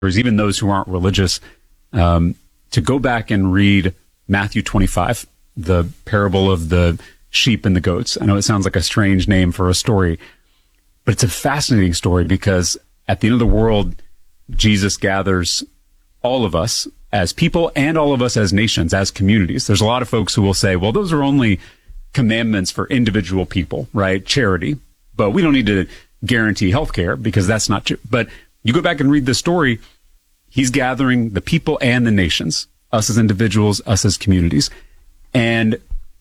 even those who aren't religious, to go back and read Matthew 25, the parable of the sheep and the goats. I know it sounds like a strange name for a story, but it's a fascinating story because at the end of the world, Jesus gathers all of us as people and all of us as nations, as communities. There's a lot of folks who will say, well, those are only commandments for individual people, right? Charity. But we don't need to guarantee healthcare because that's not true. But you go back and read the story, he's gathering the people and the nations, us as individuals, us as communities. And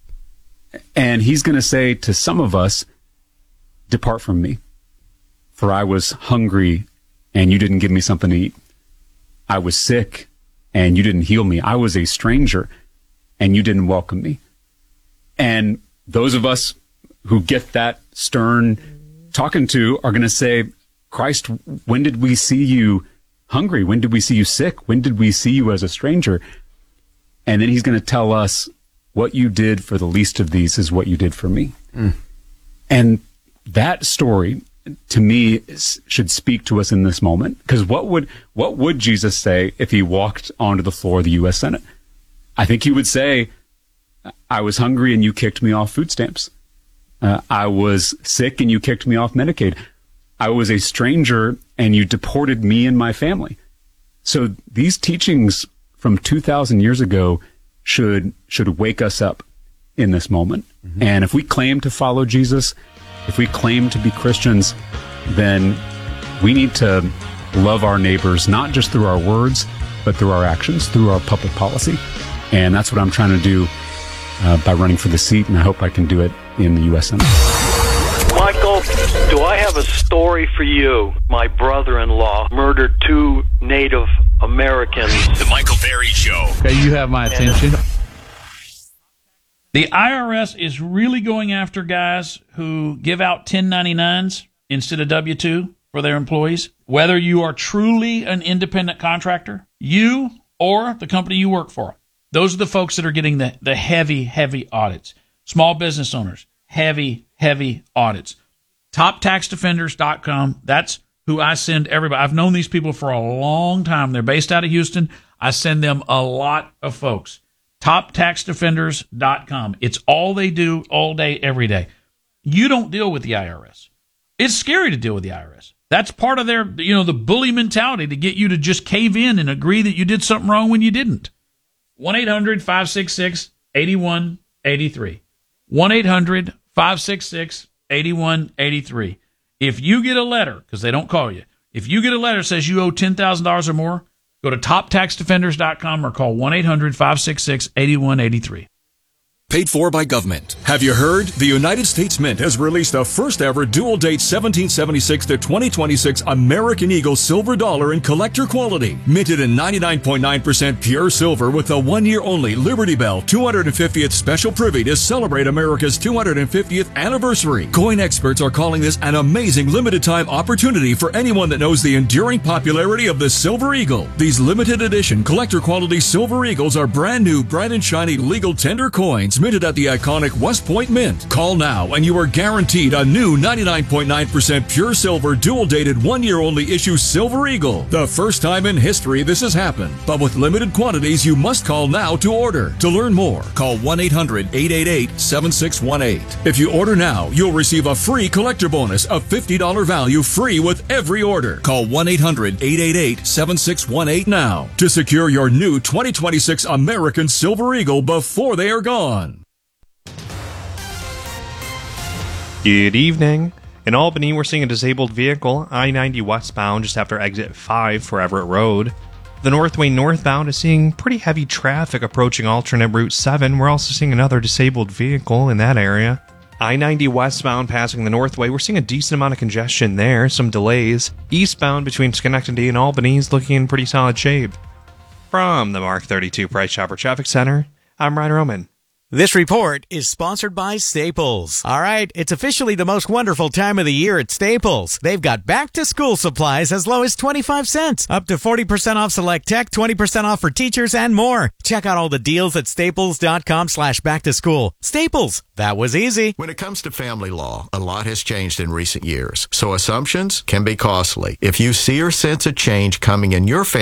he's going to say to some of us, depart from me, for I was hungry and you didn't give me something to eat. I was sick and you didn't heal me. I was a stranger and you didn't welcome me. And those of us who get that stern talking to are going to say, Christ, when did we see you hungry? When did we see you sick? When did we see you as a stranger? And then he's going to tell us, what you did for the least of these is what you did for me. And that story, to me, should speak to us in this moment. Because what would Jesus say if he walked onto the floor of the U.S. Senate? I think he would say, I was hungry and you kicked me off food stamps. I was sick and you kicked me off Medicaid. I was a stranger and you deported me and my family. So these teachings from 2,000 years ago should wake us up in this moment. And if we claim to follow Jesus, if we claim to be Christians, then we need to love our neighbors, not just through our words, but through our actions, through our public policy. And that's what I'm trying to do by running for the seat, and I hope I can do it in the U.S. Senate. Michael, do I have a story for you? My brother-in-law murdered 2 Native Americans. The Michael Berry Show. Okay, you have my attention. The IRS is really going after guys who give out 1099s instead of W-2 for their employees. Whether you are truly an independent contractor, you or the company you work for, those are the folks that are getting the heavy, heavy audits. Small business owners, heavy, heavy audits. TopTaxDefenders.com. That's who I send everybody. I've known these people for a long time. They're based out of Houston. I send them a lot of folks. TopTaxDefenders.com. It's all they do all day, every day. You don't deal with the IRS. It's scary to deal with the IRS. That's part of their, the bully mentality to get you to just cave in and agree that you did something wrong when you didn't. 1-800-566-8183. 1-800-566-8183. If you get a letter, because they don't call you, if you get a letter that says you owe $10,000 or more, go to TopTaxDefenders.com or call 1-800-566-8183. Paid for by government. Have you heard? The United States Mint has released the first ever dual date 1776 to 2026 American Eagle silver dollar in collector quality. Minted in 99.9% pure silver with the 1-year only Liberty Bell 250th special privy to celebrate America's 250th anniversary. Coin experts are calling this an amazing limited time opportunity for anyone that knows the enduring popularity of the Silver Eagle. These limited edition collector quality Silver Eagles are brand new, bright and shiny legal tender coins minted at the iconic West Point Mint. Call now and you are guaranteed a new 99.9% pure silver dual-dated 1-year only issue Silver Eagle. The first time in history this has happened, but with limited quantities you must call now to order. To learn more, call 1-800-888-7618. If you order now, you'll receive a free collector bonus of $50 value free with every order. Call 1-800-888-7618 now to secure your new 2026 American Silver Eagle before they are gone. Good evening. In Albany, we're seeing a disabled vehicle, I-90 westbound just after exit 5 for Everett Road. The Northway northbound is seeing pretty heavy traffic approaching alternate Route 7. We're also seeing another disabled vehicle in that area. I-90 westbound passing the Northway, we're seeing a decent amount of congestion there, some delays. Eastbound between Schenectady and Albany is looking in pretty solid shape. From the Mark 32 Price Chopper Traffic Center, I'm Ryan Roman. This report is sponsored by Staples. All right, it's officially the most wonderful time of the year at Staples. They've got back-to-school supplies as low as 25 cents, up to 40% off select tech, 20% off for teachers, and more. Check out all the deals at staples.com/back-to-school. Staples, that was easy. When it comes to family law, a lot has changed in recent years, so assumptions can be costly. If you see or sense a change coming in your family,